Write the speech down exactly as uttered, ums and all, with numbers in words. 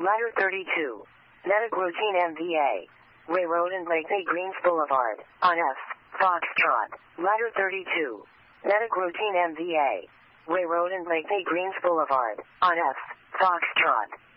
Ladder thirty-two. Medic routine M V A. Way Road and Lakely Greens Boulevard, on F. Foxtrot. Ladder thirty-two. Medic routine M V A. Way Road and Lakely Greens Boulevard, on F. Foxtrot.